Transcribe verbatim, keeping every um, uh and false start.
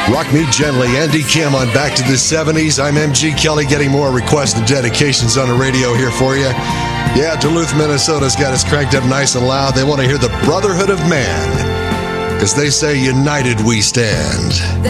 Rock Me Gently, Andy Kim on Back to the seventies. I'm M G Kelly, getting more requests and dedications on the radio here for you. Yeah, Duluth, Minnesota's got us cranked up nice and loud. They want to hear the Brotherhood of Man, because they say united we stand.